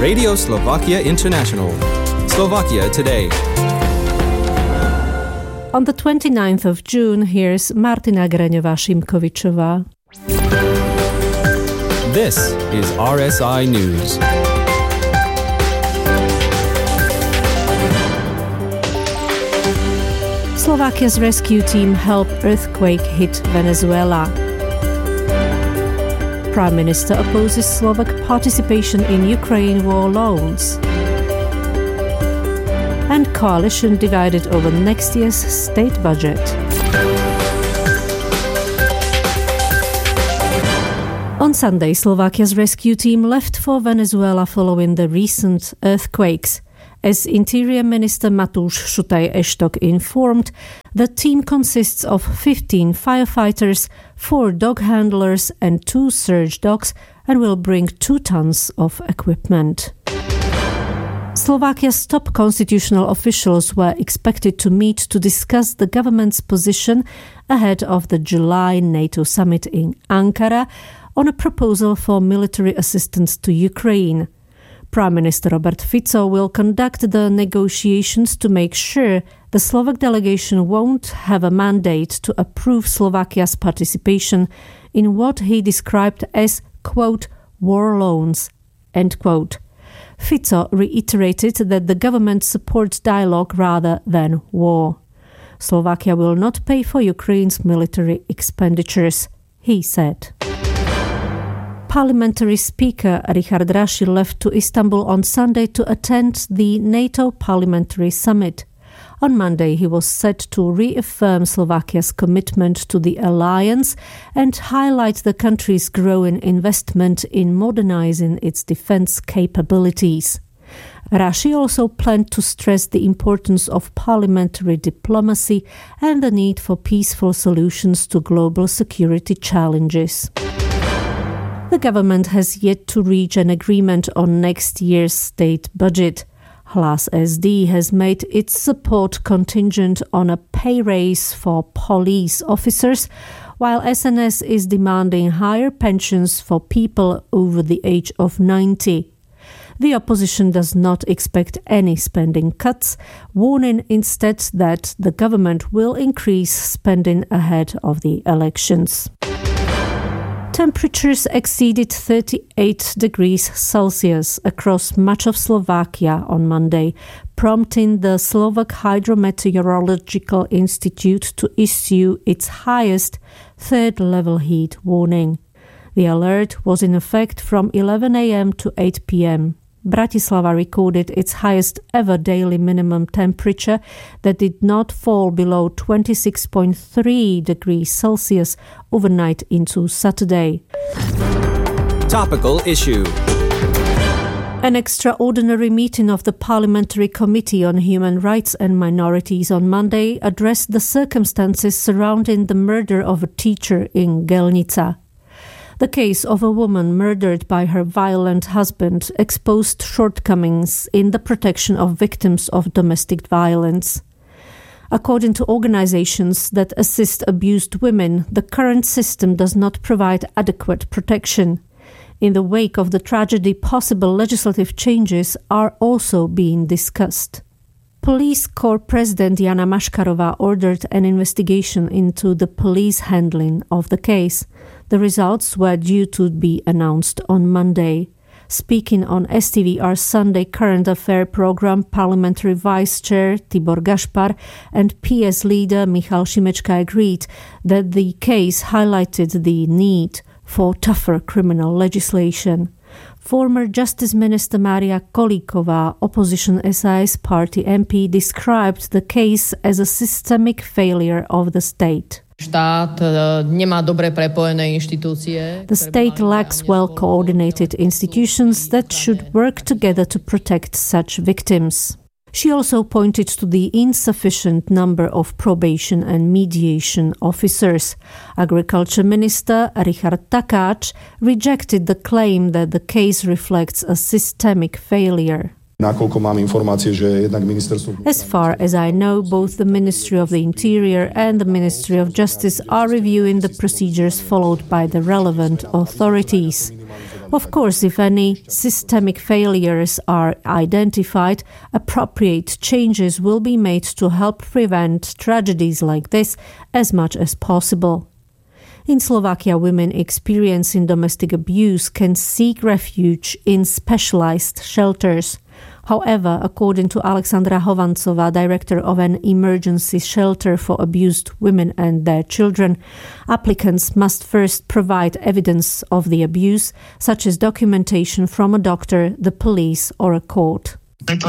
Radio Slovakia International. Slovakia Today. On the 29th of June, here's Martina Greňová-Šimkovičová. This is RSI News. Slovakia's rescue team helped earthquake hit Venezuela. Prime Minister opposes Slovak participation in Ukraine war loans. And coalition divided over next year's state budget. On Sunday, Slovakia's rescue team left for Venezuela following the recent earthquakes. As Interior Minister Matúš Šutaj-Eštok informed, the team consists of 15 firefighters, 4 dog handlers and 2 surge dogs and will bring 2 tons of equipment. Slovakia's top constitutional officials were expected to meet to discuss the government's position ahead of the July NATO summit in Ankara on a proposal for military assistance to Ukraine. Prime Minister Robert Fico will conduct the negotiations to make sure the Slovak delegation won't have a mandate to approve Slovakia's participation in what he described as, quote, war loans, end quote. Fico reiterated that the government supports dialogue rather than war. Slovakia will not pay for Ukraine's military expenditures, he said. Parliamentary Speaker Richard Raši left to Istanbul on Sunday to attend the NATO Parliamentary Summit. On Monday, he was set to reaffirm Slovakia's commitment to the alliance and highlight the country's growing investment in modernizing its defense capabilities. Raši also planned to stress the importance of parliamentary diplomacy and the need for peaceful solutions to global security challenges. The government has yet to reach an agreement on next year's state budget. Hlas SD has made its support contingent on a pay raise for police officers, while SNS is demanding higher pensions for people over the age of 90. The opposition does not expect any spending cuts, warning instead that the government will increase spending ahead of the elections. Temperatures exceeded 38 degrees Celsius across much of Slovakia on Monday, prompting the Slovak Hydrometeorological Institute to issue its highest third-level heat warning. The alert was in effect from 11 a.m. to 8 p.m. Bratislava recorded its highest ever daily minimum temperature that did not fall below 26.3 degrees Celsius overnight into Saturday. Topical issue. An extraordinary meeting of the Parliamentary Committee on Human Rights and Minorities on Monday addressed the circumstances surrounding the murder of a teacher in Gelnica. The case of a woman murdered by her violent husband exposed shortcomings in the protection of victims of domestic violence. According to organizations that assist abused women, the current system does not provide adequate protection. In the wake of the tragedy, possible legislative changes are also being discussed. Police Corps President Jana Maškarová ordered an investigation into the police handling of the case. The results were due to be announced on Monday. Speaking on STVR's Sunday Current Affair program, Parliamentary Vice Chair Tibor Gašpar and PS leader Michal Šimečka agreed that the case highlighted the need for tougher criminal legislation. Former Justice Minister Mária Kolíková, opposition SAS party MP, described the case as a systemic failure of the state. The state lacks well-coordinated institutions that should work together to protect such victims. She also pointed to the insufficient number of probation and mediation officers. Agriculture Minister Richard Takáč rejected the claim that the case reflects a systemic failure. As far as I know, both the Ministry of the Interior and the Ministry of Justice are reviewing the procedures followed by the relevant authorities. Of course, if any systemic failures are identified, appropriate changes will be made to help prevent tragedies like this as much as possible. In Slovakia, women experiencing domestic abuse can seek refuge in specialized shelters. However, according to Alexandra Hovancová, director of an emergency shelter for abused women and their children, applicants must first provide evidence of the abuse, such as documentation from a doctor, the police, or a court. It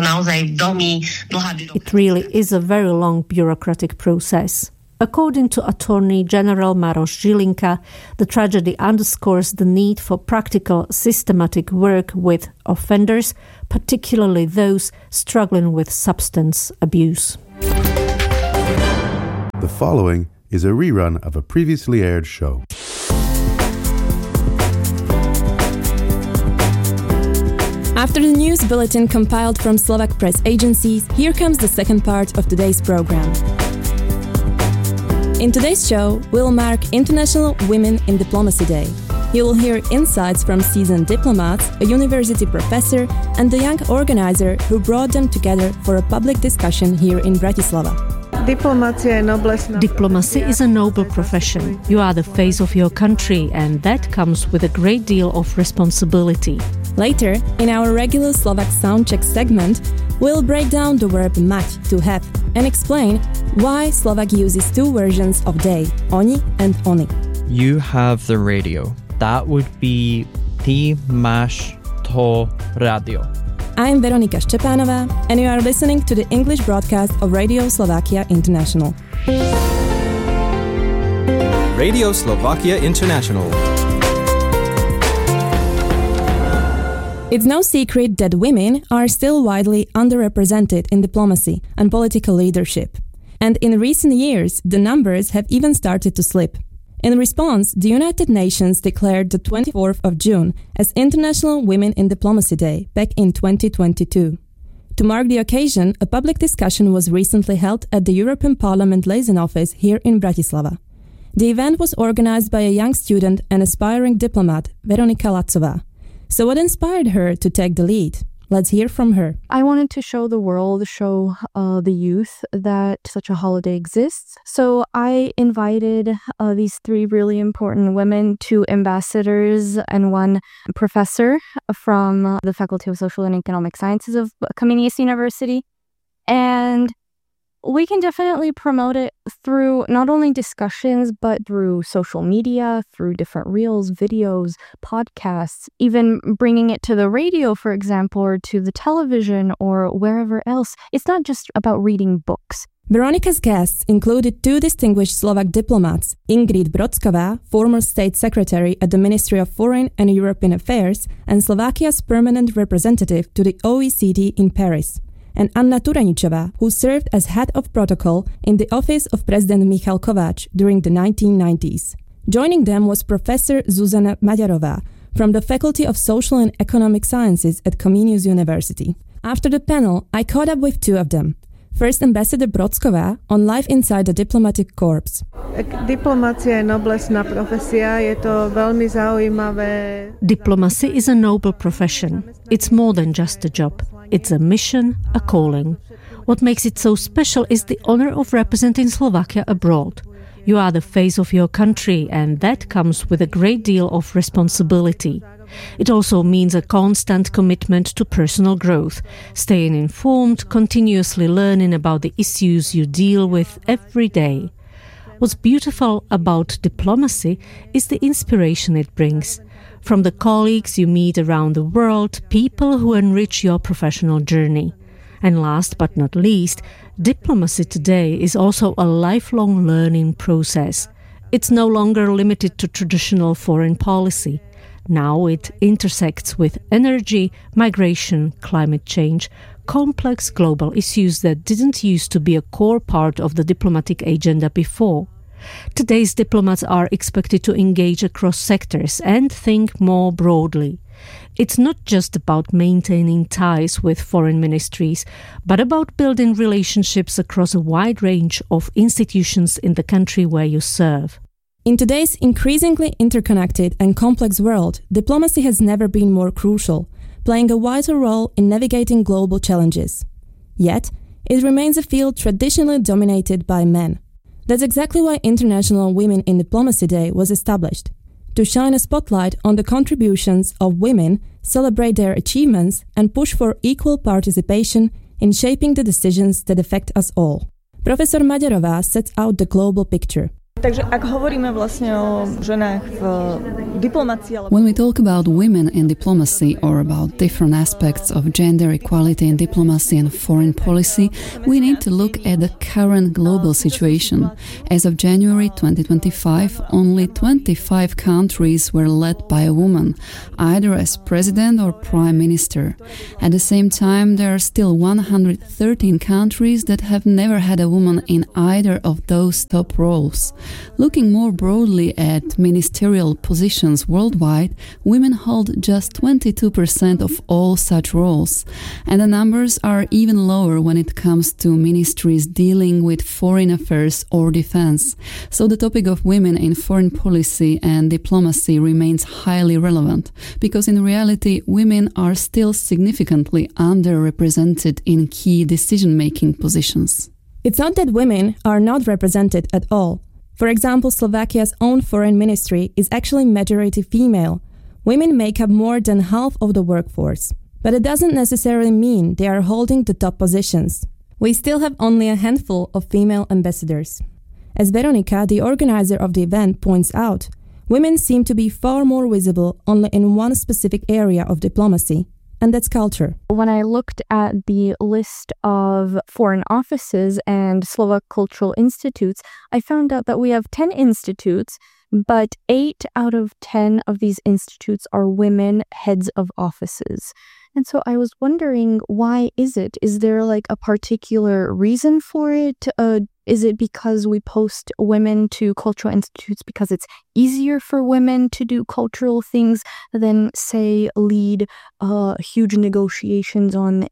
really is a very long bureaucratic process. According to Attorney General Maroš Žilinka, the tragedy underscores the need for practical, systematic work with offenders, particularly those struggling with substance abuse. The following is a rerun of a previously aired show. After the news bulletin compiled from Slovak press agencies, here comes the second part of today's program. In today's show, we'll mark International Women in Diplomacy Day. You will hear insights from seasoned diplomats, a university professor, and the young organizer who brought them together for a public discussion here in Bratislava. Diplomacy is a noble profession. You are the face of your country, and that comes with a great deal of responsibility. Later, in our regular Slovak Soundcheck segment, we'll break down the verb mať, to have, and explain why Slovak uses two versions of day, oni and oni. You have the radio. That would be ty máš to radio. I'm Veronika Ščepánová, and you are listening to the English broadcast of Radio Slovakia International. Radio Slovakia International. It's no secret that women are still widely underrepresented in diplomacy and political leadership. And in recent years, the numbers have even started to slip. In response, the United Nations declared the 24th of June as International Women in Diplomacy Day back in 2022. To mark the occasion, a public discussion was recently held at the European Parliament liaison office here in Bratislava. The event was organized by a young student and aspiring diplomat, Veronika Lacová. So what inspired her to take the lead? Let's hear from her. I wanted to show the world, show the youth that such a holiday exists. So I invited these three really important women, two ambassadors and one professor from the Faculty of Social and Economic Sciences of Comenius University. And we can definitely promote it through not only discussions, but through social media, through different reels, videos, podcasts, even bringing it to the radio, for example, or to the television or wherever else. It's not just about reading books. Veronika's guests included two distinguished Slovak diplomats, Ingrid Brocková, former state secretary at the Ministry of Foreign and European Affairs and Slovakia's permanent representative to the OECD in Paris, and Anna Turaničová, who served as head of protocol in the office of President Michal Kovács during the 1990s. Joining them was Professor Zuzana Maďarová from the Faculty of Social and Economic Sciences at Comenius University. After the panel, I caught up with two of them. First, Ambassador Brocková on life inside the diplomatic corps. Diplomacy is a noble profession. It's more than just a job. It's a mission, a calling. What makes it so special is the honor of representing Slovakia abroad. You are the face of your country, and that comes with a great deal of responsibility. It also means a constant commitment to personal growth, staying informed, continuously learning about the issues you deal with every day. What's beautiful about diplomacy is the inspiration it brings. From the colleagues you meet around the world, people who enrich your professional journey. And last but not least, diplomacy today is also a lifelong learning process. It's no longer limited to traditional foreign policy. Now it intersects with energy, migration, climate change, complex global issues that didn't used to be a core part of the diplomatic agenda before. Today's diplomats are expected to engage across sectors and think more broadly. It's not just about maintaining ties with foreign ministries, but about building relationships across a wide range of institutions in the country where you serve. In today's increasingly interconnected and complex world, diplomacy has never been more crucial, playing a vital role in navigating global challenges. Yet, it remains a field traditionally dominated by men. That's exactly why International Women in Diplomacy Day was established, to shine a spotlight on the contributions of women, celebrate their achievements, and push for equal participation in shaping the decisions that affect us all. Professor Maďarová sets out the global picture. Takže ak hovoríme vlastne o ženách v diplomácii... When we talk about women in diplomacy or about different aspects of gender equality in diplomacy and foreign policy, we need to look at the current global situation. As of January 2025, only 25 countries were led by a woman, either as president or prime minister. At the same time, there are still 113 countries that have never had a woman in either of those top roles. Looking more broadly at ministerial positions worldwide, women hold just 22% of all such roles, and the numbers are even lower when it comes to ministries dealing with foreign affairs or defense. So the topic of women in foreign policy and diplomacy remains highly relevant, because in reality, women are still significantly underrepresented in key decision-making positions. It's not that women are not represented at all. For example, Slovakia's own foreign ministry is actually majority female. Women make up more than half of the workforce. But it doesn't necessarily mean they are holding the top positions. We still have only a handful of female ambassadors. As Veronika, the organizer of the event, points out, women seem to be far more visible only in one specific area of diplomacy, and that's culture. When I looked at the list of foreign offices and Slovak cultural institutes, I found out that we have 10 institutes, but 8 out of 10 of these institutes are women heads of offices. And so I was wondering, why is it? Is there like a particular reason for it? Is it because we post women to cultural institutes because it's easier for women to do cultural things than, say, lead huge negotiations on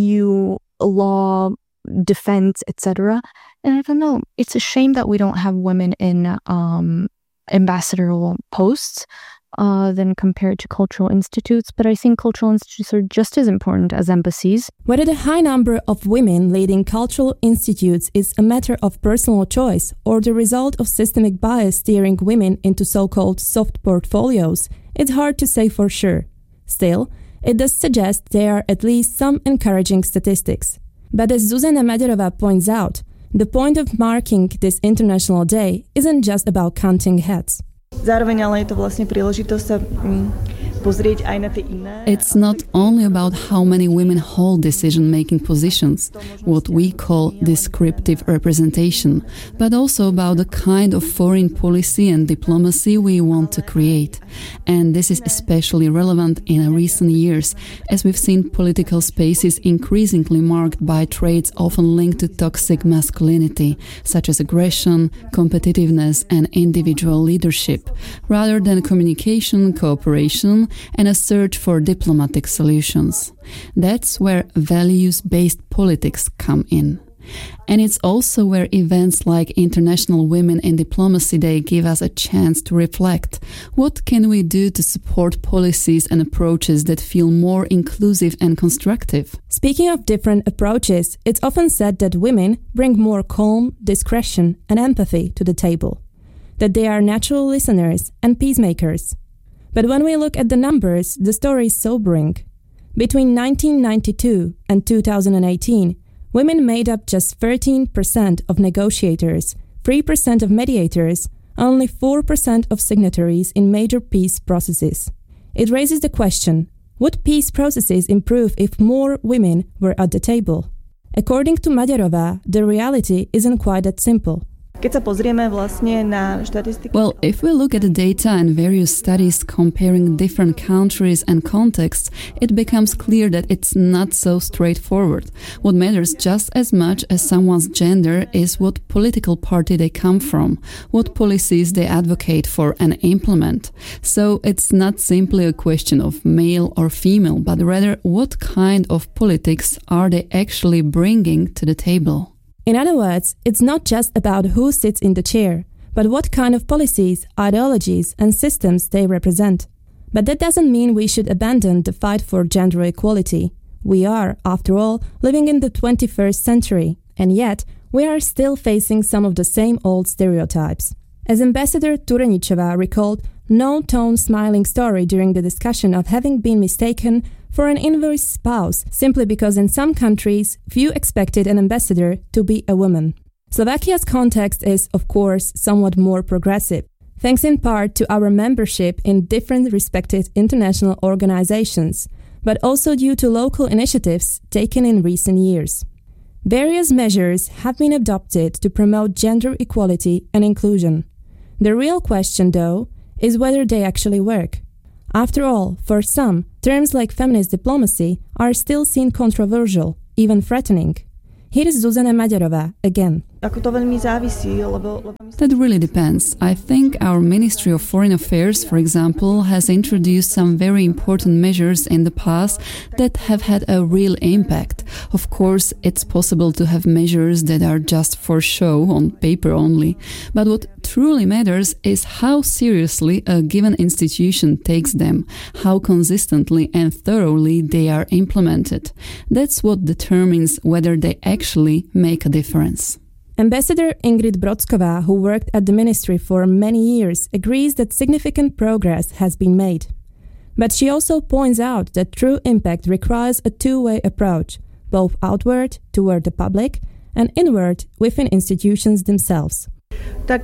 EU law, defense, etc.? And I don't know. It's a shame that we don't have women in ambassadorial posts than compared to cultural institutes, but I think cultural institutes are just as important as embassies. Whether the high number of women leading cultural institutes is a matter of personal choice or the result of systemic bias steering women into so-called soft portfolios, it's hard to say for sure. Still, it does suggest there are at least some encouraging statistics. But as Zuzana Maďarová points out, the point of marking this International Day isn't just about counting heads. Zároveň ale je to vlastne príležitosť sa pozrieť aj na tie iné. It's not only about how many women hold decision-making positions, what we call descriptive representation, but also about the kind of foreign policy and diplomacy we want to create. And this is especially relevant in recent years, as we've seen political spaces increasingly marked by traits often linked to toxic masculinity, such as aggression, competitiveness, and individual leadership, rather than communication, cooperation, and a search for diplomatic solutions. That's where values-based politics come in. And it's also where events like International Women in Diplomacy Day give us a chance to reflect. What can we do to support policies and approaches that feel more inclusive and constructive? Speaking of different approaches, it's often said that women bring more calm, discretion, and empathy to the table, that they are natural listeners and peacemakers. But when we look at the numbers, the story is sobering. Between 1992 and 2018, women made up just 13% of negotiators, 3% of mediators, only 4% of signatories in major peace processes. It raises the question, would peace processes improve if more women were at the table? According to Maďarová, the reality isn't quite that simple. Keď sa pozrieme vlastne na štatistiky... Well, if we look at the data and various studies comparing different countries and contexts, it becomes clear that it's not so straightforward. What matters just as much as someone's gender is what political party they come from, what policies they advocate for and implement. So it's not simply a question of male or female, but rather what kind of politics are they actually bringing to the table. In other words, it's not just about who sits in the chair, but what kind of policies, ideologies, and systems they represent. But that doesn't mean we should abandon the fight for gender equality. We are, after all, living in the 21st century, and yet we are still facing some of the same old stereotypes. As Ambassador Turenicheva recalled no-tone smiling story during the discussion of having been mistaken for an invoice spouse simply because in some countries few expected an ambassador to be a woman. Slovakia's context is, of course, somewhat more progressive, thanks in part to our membership in different respected international organizations, but also due to local initiatives taken in recent years. Various measures have been adopted to promote gender equality and inclusion. The real question, though, is whether they actually work. After all, for some, terms like feminist diplomacy are still seen controversial, even threatening. Here is Zuzana Maďarová again. That really depends. I think our Ministry of Foreign Affairs, for example, has introduced some very important measures in the past that have had a real impact. Of course, it's possible to have measures that are just for show, on paper only. But what truly matters is how seriously a given institution takes them, how consistently and thoroughly they are implemented. That's what determines whether they actually make a difference. Ambassador Ingrid Brodsková, who worked at the ministry for many years, agrees that significant progress has been made. But she also points out that true impact requires a two-way approach, both outward, toward the public, and inward, within institutions themselves. There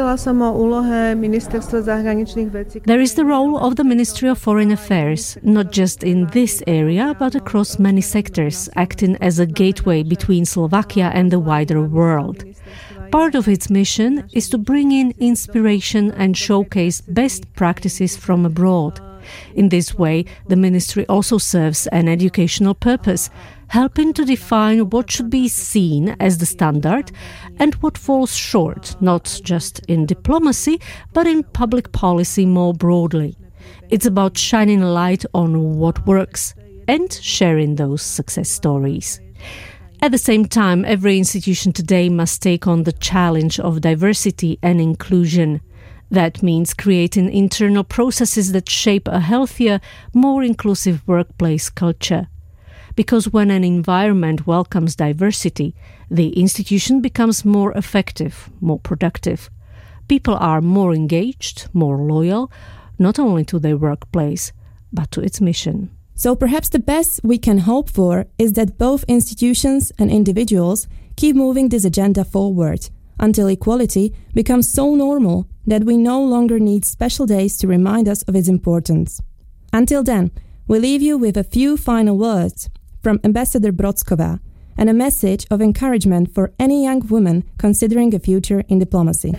is the role of the Ministry of Foreign Affairs, not just in this area, but across many sectors, acting as a gateway between Slovakia and the wider world. Part of its mission is to bring in inspiration and showcase best practices from abroad. In this way, the ministry also serves an educational purpose, helping to define what should be seen as the standard and what falls short, not just in diplomacy, but in public policy more broadly. It's about shining a light on what works and sharing those success stories. At the same time, every institution today must take on the challenge of diversity and inclusion. That means creating internal processes that shape a healthier, more inclusive workplace culture. Because when an environment welcomes diversity, the institution becomes more effective, more productive. People are more engaged, more loyal, not only to their workplace, but to its mission. So perhaps the best we can hope for is that both institutions and individuals keep moving this agenda forward, until equality becomes so normal that we no longer need special days to remind us of its importance. Until then, we leave you with a few final words from Ambassador Brodsková and a message of encouragement for any young woman considering a future in diplomacy.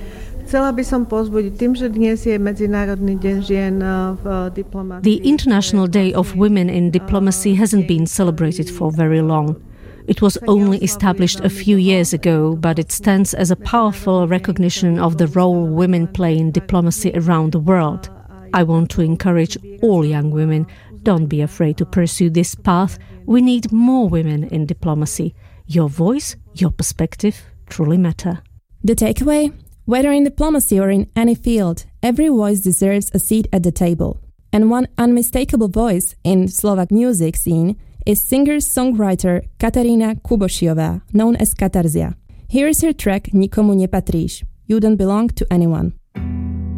The International Day of Women in Diplomacy hasn't been celebrated for very long. It was only established a few years ago, but it stands as a powerful recognition of the role women play in diplomacy around the world. I want to encourage all young women, don't be afraid to pursue this path. We need more women in diplomacy. Your voice, your perspective truly matter. The takeaway? Whether in diplomacy or in any field, every voice deserves a seat at the table. And one unmistakable voice in Slovak music scene is singer-songwriter Katarína Kubošiová, known as Katarzia. Here is her track Nikomu nepatríš, You Don't Belong to Anyone.